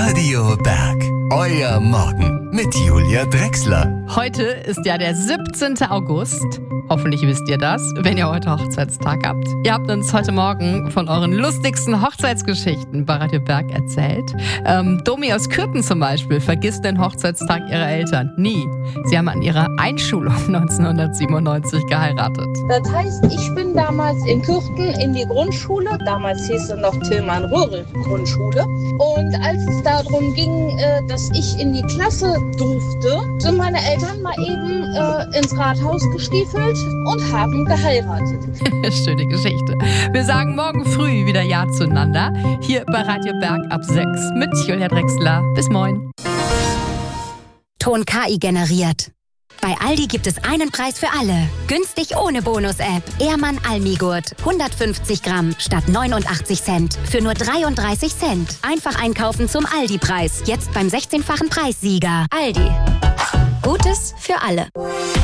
Radio Berg. Euer Morgen mit Julia Drechsler. Heute ist ja der 17. August. Hoffentlich wisst ihr das, wenn ihr heute Hochzeitstag habt. Ihr habt uns heute Morgen von euren lustigsten Hochzeitsgeschichten bei Radio Berg erzählt. Domi aus Kürten zum Beispiel vergisst den Hochzeitstag ihrer Eltern nie. Sie haben an ihrer Einschulung 1997 geheiratet. Das heißt, ich bin damals in Kürten in die Grundschule. Damals hieß es noch Tillmann-Röhre-Grundschule. Und als es darum ging, dass ich in die Klasse durfte, sind meine Eltern mal eben ins Rathaus gestiefelt und haben geheiratet. Schöne Geschichte. Wir sagen morgen früh wieder Ja zueinander. Hier bei Radio Berg ab 6 mit Julia Drechsler. Bis morgen. Ton KI generiert. Bei Aldi gibt es einen Preis für alle. Günstig ohne Bonus-App. Ehrmann Almigurt. 150 Gramm statt 89 Cent. Für nur 33 Cent. Einfach einkaufen zum Aldi-Preis. Jetzt beim 16-fachen Preissieger. Aldi. Gutes für alle.